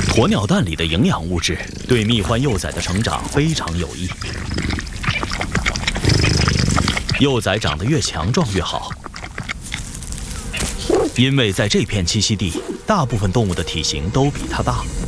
鸵鸟蛋里的营养物质对蜜獾幼崽的成长非常有益。幼崽长得越强壮越好，因为在这片栖息地，大部分动物的体型都比它大。